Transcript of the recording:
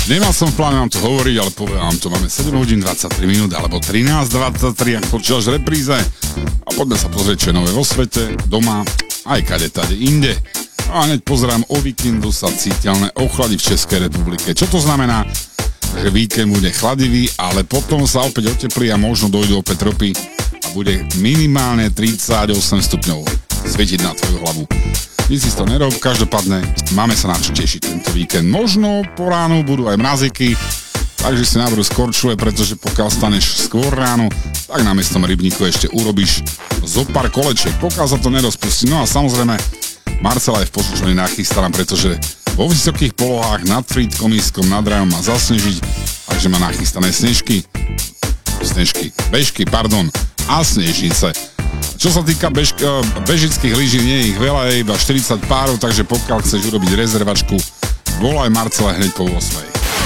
Nemal som v pláne vám to hovoriť, ale poviem vám to, máme 7 hodín 23 minút, alebo 13:23, ak počúvaš repríze. A poďme sa pozrieť, čo je nové vo svete, doma, aj kade inde. A hneď pozerám, o víkendu sa cítelne ochladí v Českej republike. Čo to znamená? Že víkend bude chladivý, ale potom sa opäť oteplí a možno dojdú opäť tropy a bude minimálne 38 stupňov svietiť na tvoju hlavu. Nic si to nerob, každopádne máme sa na čo tešiť tento víkend. Možno po ránu budú aj mraziky, takže si naberú skorčule, pretože pokiaľ staneš skôr ráno, tak na miestom rybníku ešte urobíš zo pár kolečiek, pokiaľ sa to nerozpustí. No a samozrejme, Marcela je v počúvaní nachystaná, pretože vo vysokých polohách nad Frýdkom, Iskom, nad rajom má zasnežiť, takže má nachystané bežky a snežnice. Čo sa týka bežických lyží, nie je ich veľa, je iba 40 párov, takže pokiaľ chceš urobiť rezervačku, volaj Marcela hneď po 8.